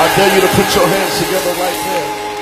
I dare you to put your hands together right there.